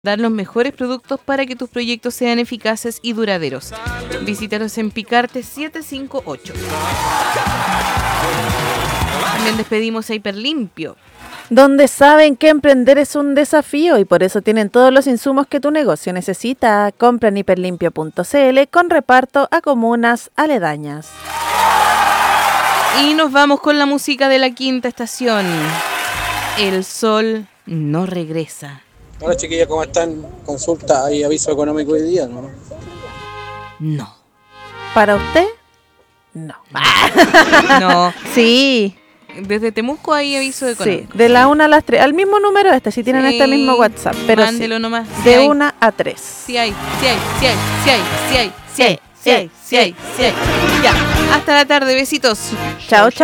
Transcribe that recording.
dar los mejores productos para que tus proyectos sean eficaces y duraderos. Visítalos en Picarte 758. También despedimos a Hiperlimpio, donde saben que emprender es un desafío y por eso tienen todos los insumos que tu negocio necesita. Compra en hiperlimpio.cl con reparto a comunas aledañas. Y nos vamos con la música de la quinta estación. El sol no regresa. Hola chiquillas, ¿cómo están? Consulta y aviso económico hoy día, ¿no? No. ¿Para usted? No. No. Sí. Desde Temuco hay aviso económico. Sí, de la 1 a las 3. Al mismo número si tienen este mismo WhatsApp. Pero mándelo sí, nomás. de 1 a 3. Sí hay. Ya. Hasta la tarde, besitos. Chao, chao.